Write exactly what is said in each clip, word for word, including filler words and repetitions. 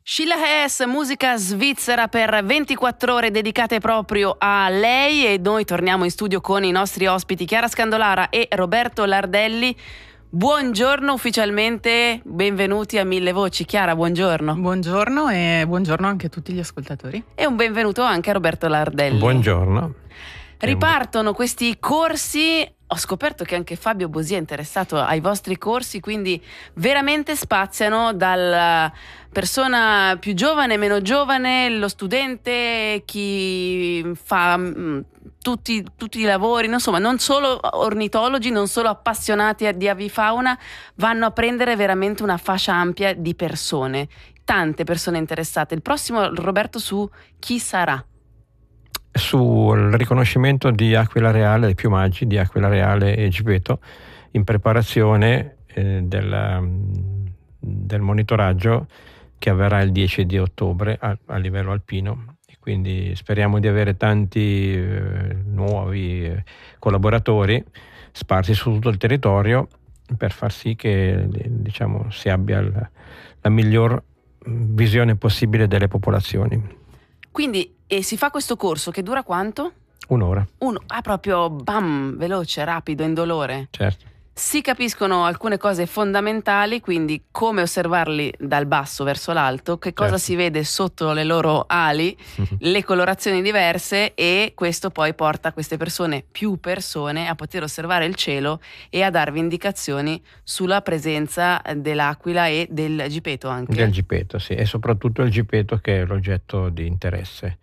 Sheila Hess, musica svizzera per ventiquattro ore dedicate proprio a lei, e noi torniamo in studio con i nostri ospiti Chiara Scandolara e Roberto Lardelli. Buongiorno ufficialmente, benvenuti a Mille Voci. Chiara, buongiorno. Buongiorno e buongiorno anche a tutti gli ascoltatori. E un benvenuto anche a Roberto Lardelli. Buongiorno. Ripartono questi corsi. Ho scoperto che anche Fabio Bosi è interessato ai vostri corsi, quindi veramente spaziano dalla persona più giovane, meno giovane, lo studente, chi fa mh, tutti, tutti i lavori, insomma non solo ornitologi, non solo appassionati di avifauna, vanno a prendere veramente una fascia ampia di persone, tante persone interessate. Il prossimo, Roberto, su chi sarà? Sul riconoscimento di aquila reale, dei piumaggi di aquila reale e gibeto, in preparazione eh, del, del monitoraggio che avverrà il dieci di ottobre a, a livello alpino, e quindi speriamo di avere tanti eh, nuovi eh, collaboratori sparsi su tutto il territorio per far sì che diciamo si abbia la, la miglior visione possibile delle popolazioni. Quindi e si fa questo corso che dura quanto? Un'ora. Uno, ah, proprio bam, veloce, rapido, indolore. Certo. Si capiscono alcune cose fondamentali, quindi come osservarli dal basso verso l'alto, che cosa certo. si vede sotto le loro ali, le colorazioni diverse, e questo poi porta queste persone, più persone, a poter osservare il cielo e a darvi indicazioni sulla presenza dell'aquila e del gipeto anche. Del gipeto, sì, e soprattutto il gipeto che è l'oggetto di interesse.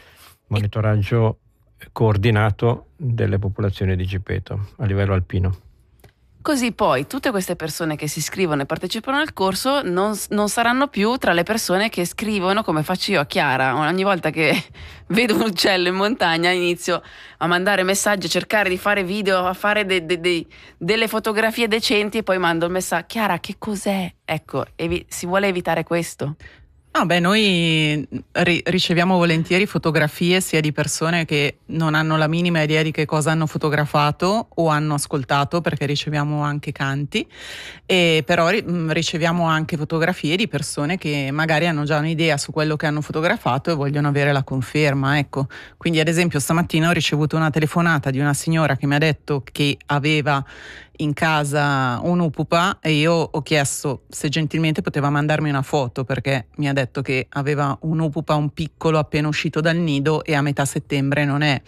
Monitoraggio coordinato delle popolazioni di gipeto a livello alpino. Così poi tutte queste persone che si iscrivono e partecipano al corso non, non saranno più tra le persone che scrivono, come faccio io a Chiara. Ogni volta che vedo un uccello in montagna inizio a mandare messaggi, a cercare di fare video, a fare de, de, de, delle fotografie decenti, e poi mando il messaggio: Chiara, che cos'è? Ecco, evi- si vuole evitare questo? No, beh, noi ri- riceviamo volentieri fotografie sia di persone che non hanno la minima idea di che cosa hanno fotografato o hanno ascoltato, perché riceviamo anche canti, e però ri- riceviamo anche fotografie di persone che magari hanno già un'idea su quello che hanno fotografato e vogliono avere la conferma, ecco. Quindi ad esempio stamattina ho ricevuto una telefonata di una signora che mi ha detto che aveva in casa un'upupa, e io ho chiesto se gentilmente poteva mandarmi una foto, perché mi ha detto che aveva un'upupa, un piccolo appena uscito dal nido, e a metà settembre non è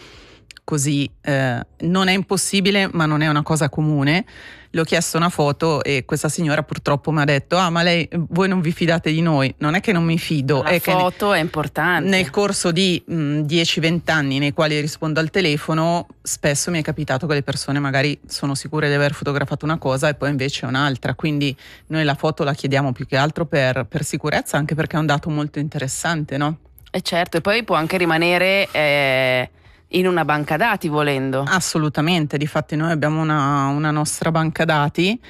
così, eh, non è impossibile, ma non è una cosa comune. Le ho chiesto una foto e questa signora purtroppo mi ha detto: ah, ma lei, voi non vi fidate di noi. Non è che non mi fido, la è foto che è importante. Nel corso di dieci venti anni nei quali rispondo al telefono, spesso mi è capitato che le persone magari sono sicure di aver fotografato una cosa e poi invece è un'altra, quindi noi la foto la chiediamo più che altro per, per sicurezza, anche perché è un dato molto interessante, no? E certo, e poi può anche rimanere eh, in una banca dati volendo. Assolutamente, difatti noi abbiamo una, una nostra banca dati,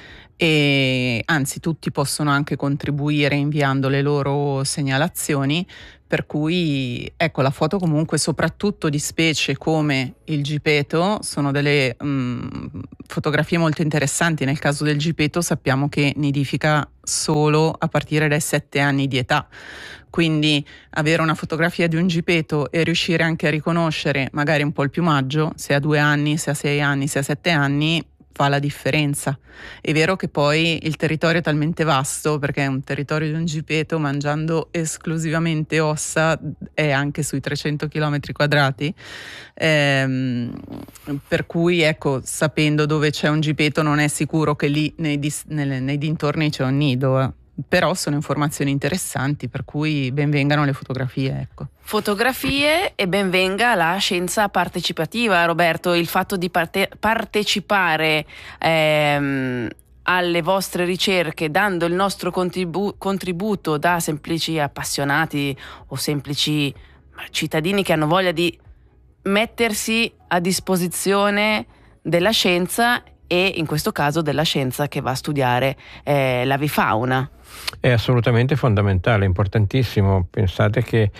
e anzi tutti possono anche contribuire inviando le loro segnalazioni, per cui ecco, la foto comunque, soprattutto di specie come il gipeto, sono delle mh, fotografie molto interessanti. Nel caso del gipeto sappiamo che nidifica solo a partire dai sette anni di età, quindi avere una fotografia di un gipeto e riuscire anche a riconoscere magari un po' il piumaggio, se ha due anni, se ha sei anni, se ha sette anni, fa la differenza. È vero che poi il territorio è talmente vasto, perché è un territorio di un gipeto, mangiando esclusivamente ossa, è anche sui trecento chilometri quadrati, ehm, per cui ecco, sapendo dove c'è un gipeto non è sicuro che lì nei, dis- nelle, nei dintorni c'è un nido, eh. Però sono informazioni interessanti, per cui benvengano le fotografie, ecco. Fotografie, e benvenga la scienza partecipativa, Roberto, il fatto di parte- partecipare ehm, alle vostre ricerche dando il nostro contribu- contributo da semplici appassionati o semplici cittadini che hanno voglia di mettersi a disposizione della scienza, e in questo caso della scienza che va a studiare eh, l'avifauna. È assolutamente fondamentale, importantissimo. Pensate che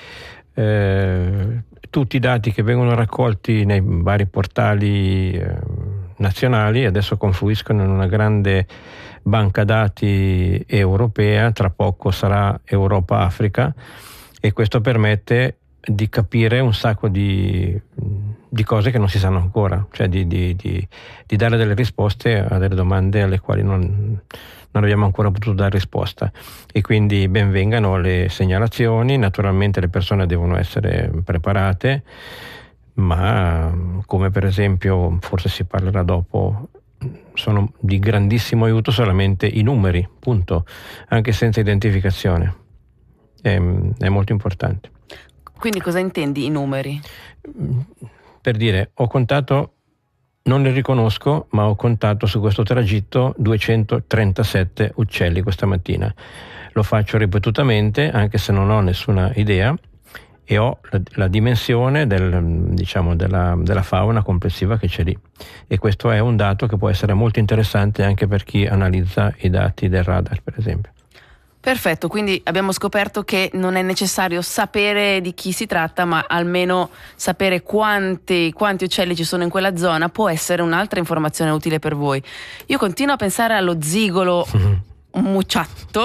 eh, tutti i dati che vengono raccolti nei vari portali eh, nazionali adesso confluiscono in una grande banca dati europea, tra poco sarà Europa-Africa, e questo permette di capire un sacco di, di cose che non si sanno ancora, cioè di, di, di, di dare delle risposte a delle domande alle quali non, non abbiamo ancora potuto dare risposta. E quindi ben vengano le segnalazioni. Naturalmente le persone devono essere preparate, ma come per esempio, forse si parlerà dopo, sono di grandissimo aiuto solamente i numeri, punto, anche senza identificazione. È, è molto importante. Quindi cosa intendi i numeri? Per dire, ho contato, non li riconosco, ma ho contato su questo tragitto duecentotrentasette uccelli questa mattina. Lo faccio ripetutamente, anche se non ho nessuna idea, e ho la, la dimensione del, diciamo, della, della fauna complessiva che c'è lì. E questo è un dato che può essere molto interessante anche per chi analizza i dati del radar, per esempio. Perfetto, quindi abbiamo scoperto che non è necessario sapere di chi si tratta, ma almeno sapere quanti, quanti uccelli ci sono in quella zona può essere un'altra informazione utile per voi. Io continuo a pensare allo zigolo mucciatto.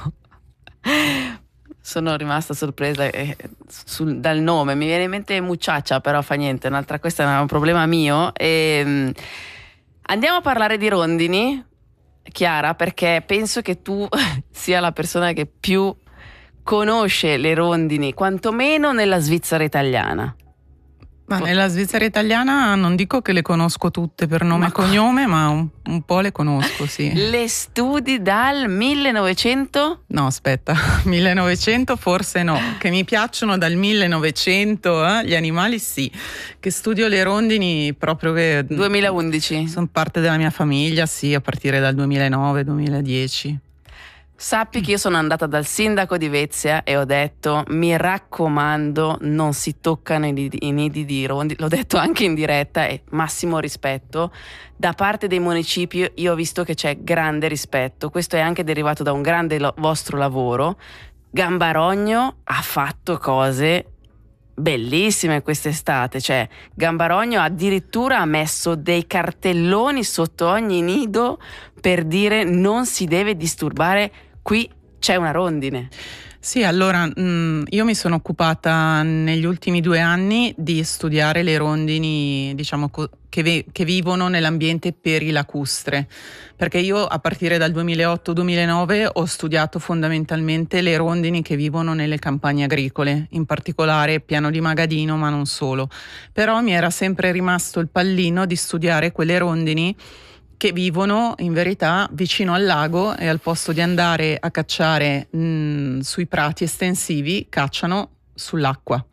Sono rimasta sorpresa eh, sul, dal nome, mi viene in mente mucciaccia, però fa niente, un'altra, questo è un problema mio. E, um, andiamo a parlare di rondini, Chiara, perché penso che tu sia la persona che più conosce le rondini, quantomeno nella Svizzera italiana. Ma nella Svizzera italiana non dico che le conosco tutte per nome e cognome, ma un, un po' le conosco, sì. Le studi dal millenovecento? No, aspetta, millenovecento forse no, che mi piacciono dal millenovecento, eh? Gli animali sì, che studio le rondini proprio che... duemilaundici? Sono parte della mia famiglia, sì, a partire dal duemilanove duemiladieci. Sappi che io sono andata dal sindaco di Vezia e ho detto: mi raccomando, non si toccano i nidi, i nidi di rondini. L'ho detto anche in diretta, e massimo rispetto da parte dei municipi. Io ho visto che c'è grande rispetto, questo è anche derivato da un grande lo- vostro lavoro. Gambarogno ha fatto cose bellissime quest'estate, cioè Gambarogno addirittura ha messo dei cartelloni sotto ogni nido per dire non si deve disturbare, qui c'è una rondine. Sì, allora mh, io mi sono occupata negli ultimi due anni di studiare le rondini, diciamo, co- che, ve- che vivono nell'ambiente perilacustre, perché io a partire dal duemilaotto duemilanove ho studiato fondamentalmente le rondini che vivono nelle campagne agricole, in particolare Piano di Magadino, ma non solo. Però mi era sempre rimasto il pallino di studiare quelle rondini che vivono in verità vicino al lago e al posto di andare a cacciare mh, sui prati estensivi, cacciano sull'acqua.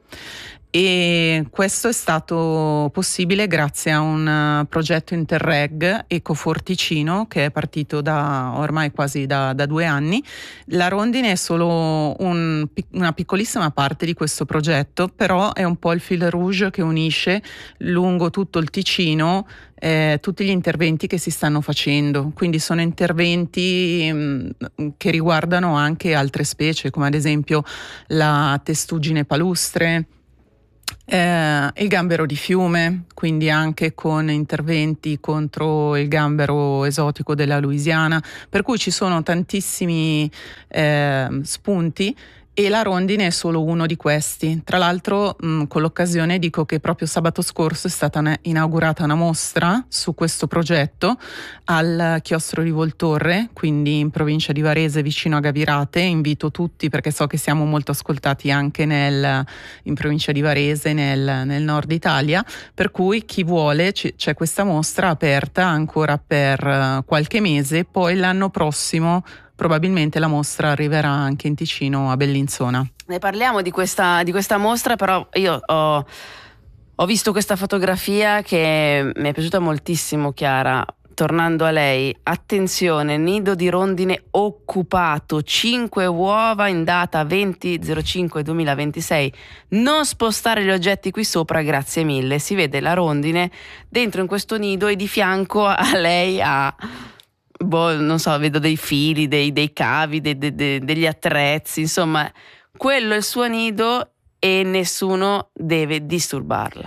E questo è stato possibile grazie a un uh, progetto Interreg Ecoforticino che è partito da ormai quasi da, da due anni. La rondine è solo un, una piccolissima parte di questo progetto, però è un po' il fil rouge che unisce lungo tutto il Ticino eh, tutti gli interventi che si stanno facendo. Quindi sono interventi mh, che riguardano anche altre specie, come ad esempio la testuggine palustre, Eh, il gambero di fiume, quindi anche con interventi contro il gambero esotico della Louisiana, per cui ci sono tantissimi eh, spunti e la rondine è solo uno di questi. Tra l'altro mh, con l'occasione dico che proprio sabato scorso è stata una, inaugurata una mostra su questo progetto al chiostro di Voltorre, quindi in provincia di Varese vicino a Gavirate. Invito tutti, perché so che siamo molto ascoltati anche nel, in provincia di Varese, nel, nel nord Italia, per cui chi vuole c- c'è questa mostra aperta ancora per uh, qualche mese, poi l'anno prossimo probabilmente la mostra arriverà anche in Ticino, a Bellinzona. Ne parliamo di questa, di questa mostra, però io ho, ho visto questa fotografia che mi è piaciuta moltissimo, Chiara. Tornando a lei, attenzione, nido di rondine occupato, cinque uova in data venti zero cinque duemilaventisei. Non spostare gli oggetti qui sopra, grazie mille. Si vede la rondine dentro in questo nido e di fianco a lei ha... Boh, non so, vedo dei fili, dei, dei cavi, dei, dei, dei, degli attrezzi, insomma, quello è il suo nido e nessuno deve disturbarla.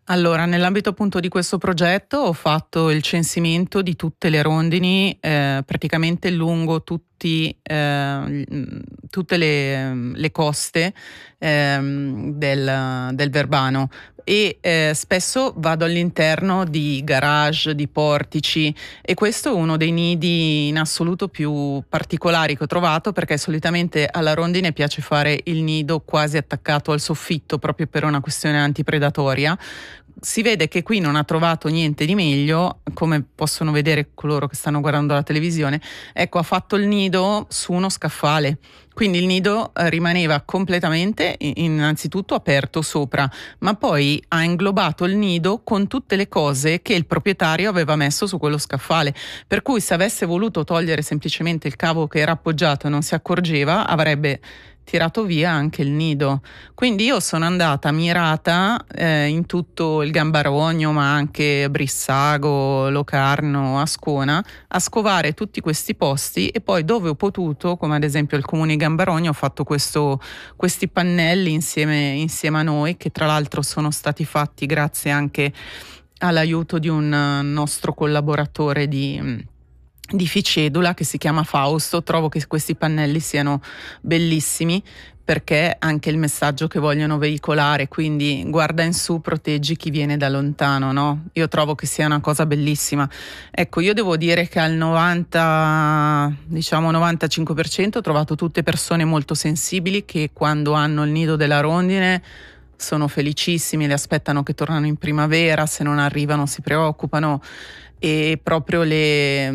Allora, nell'ambito appunto di questo progetto ho fatto il censimento di tutte le rondini eh, praticamente lungo tutti, eh, tutte le, le coste ehm, del, del Verbano e eh, spesso vado all'interno di garage, di portici, e questo è uno dei nidi in assoluto più particolari che ho trovato, perché solitamente alla rondine piace fare il nido quasi attaccato al soffitto proprio per una questione antipredatoria. Si vede che qui non ha trovato niente di meglio, come possono vedere coloro che stanno guardando la televisione. Ecco, ha fatto il nido su uno scaffale, quindi il nido eh, rimaneva completamente innanzitutto aperto sopra, ma poi ha inglobato il nido con tutte le cose che il proprietario aveva messo su quello scaffale, per cui se avesse voluto togliere semplicemente il cavo che era appoggiato e non si accorgeva, avrebbe tirato via anche il nido. Quindi io sono andata mirata eh, in tutto il Gambarogno, ma anche Brissago, Locarno, Ascona, a scovare tutti questi posti, e poi dove ho potuto, come ad esempio il comune di Gambarogno, ho fatto questo, questi pannelli insieme, insieme a noi, che tra l'altro sono stati fatti grazie anche all'aiuto di un nostro collaboratore di di Ficedula che si chiama Fausto. Trovo che questi pannelli siano bellissimi, perché anche il messaggio che vogliono veicolare, quindi guarda in su, proteggi chi viene da lontano, no? Io trovo che sia una cosa bellissima. Ecco, io devo dire che al novanta, diciamo novantacinque per cento ho trovato tutte persone molto sensibili, che quando hanno il nido della rondine sono felicissimi, le aspettano che tornano in primavera, se non arrivano si preoccupano e proprio le,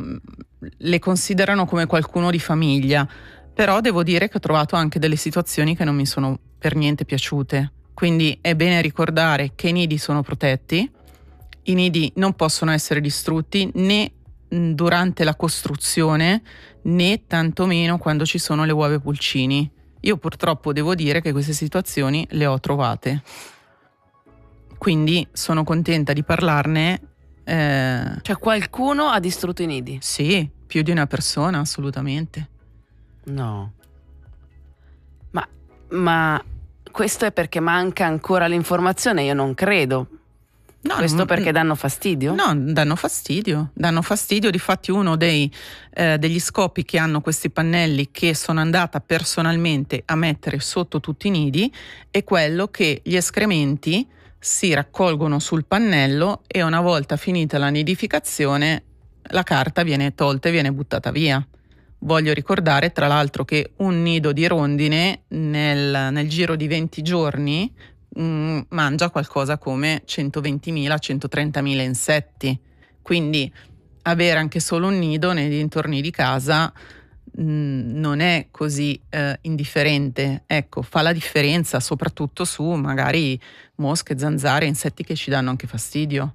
le considerano come qualcuno di famiglia. Però devo dire che ho trovato anche delle situazioni che non mi sono per niente piaciute. Quindi è bene ricordare che i nidi sono protetti, i nidi non possono essere distrutti né durante la costruzione né tantomeno quando ci sono le uova pulcini. Io purtroppo devo dire che queste situazioni le ho trovate. Quindi sono contenta di parlarne. Eh, cioè qualcuno ha distrutto i nidi? Sì, più di una persona, assolutamente. No. Ma, ma questo è perché manca ancora l'informazione? Io non credo. No, questo non, perché danno fastidio? No, danno fastidio. Danno fastidio. Difatti uno dei, eh, degli scopi che hanno questi pannelli, che sono andata personalmente a mettere sotto tutti i nidi, è quello che gli escrementi si raccolgono sul pannello e una volta finita la nidificazione la carta viene tolta e viene buttata via. Voglio ricordare tra l'altro che un nido di rondine nel, nel giro di venti giorni mh, mangia qualcosa come centoventimila centotrentamila insetti, quindi avere anche solo un nido nei dintorni di casa non è così eh, indifferente. Ecco, fa la differenza soprattutto su magari mosche, zanzare, insetti che ci danno anche fastidio.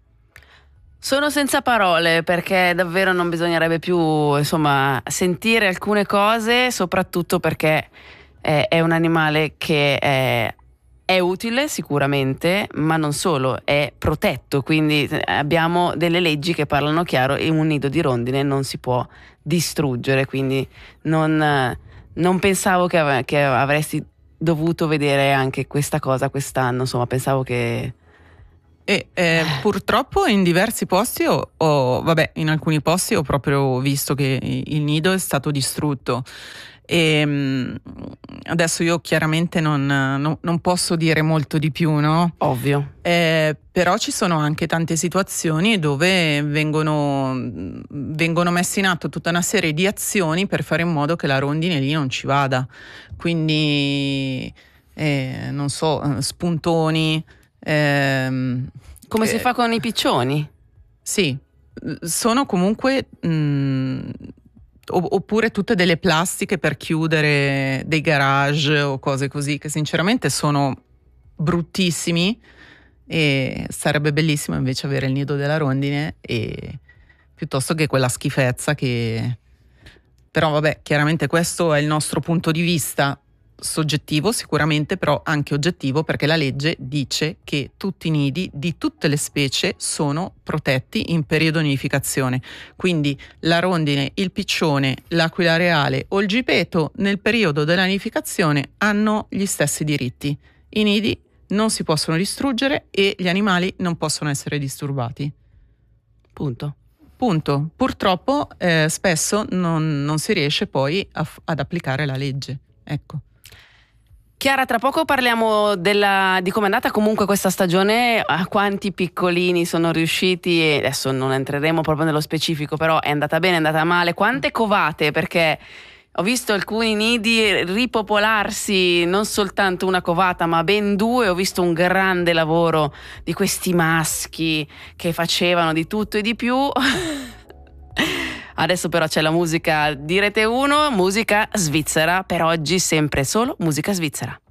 Sono senza parole, perché davvero non bisognerebbe più, insomma, sentire alcune cose, soprattutto perché è, è un animale che è, è utile sicuramente, ma non solo, è protetto, quindi abbiamo delle leggi che parlano chiaro e un nido di rondine non si può distruggere, quindi non, non pensavo che, av- che avresti dovuto vedere anche questa cosa quest'anno, insomma pensavo che... E eh, purtroppo in diversi posti ho, ho, vabbè, in alcuni posti ho proprio visto che il nido è stato distrutto. E mh, adesso io chiaramente non, non, non posso dire molto di più, no? Ovvio. Eh, però ci sono anche tante situazioni dove vengono, vengono messe in atto tutta una serie di azioni per fare in modo che la rondine lì non ci vada. Quindi, eh, non so, spuntoni. Ehm, Come eh, si fa con i piccioni? Sì, sono comunque... Mh, oppure tutte delle plastiche per chiudere dei garage o cose così, che sinceramente sono bruttissimi, e sarebbe bellissimo invece avere il nido della rondine e piuttosto che quella schifezza che... Però vabbè, chiaramente questo è il nostro punto di vista soggettivo sicuramente, però anche oggettivo, perché la legge dice che tutti i nidi di tutte le specie sono protetti in periodo nidificazione. Quindi la rondine, il piccione, l'aquila reale o il gipeto nel periodo della nidificazione hanno gli stessi diritti. I nidi non si possono distruggere e gli animali non possono essere disturbati. Punto. Punto. Purtroppo eh, spesso non, non si riesce poi a, ad applicare la legge. Ecco. Chiara, tra poco parliamo della, di come è andata comunque questa stagione, a quanti piccolini sono riusciti, e adesso non entreremo proprio nello specifico, però è andata bene, è andata male, quante covate, perché ho visto alcuni nidi ripopolarsi, non soltanto una covata ma ben due, ho visto un grande lavoro di questi maschi che facevano di tutto e di più. Adesso però c'è la musica di Rete uno, musica svizzera, per oggi sempre solo musica svizzera.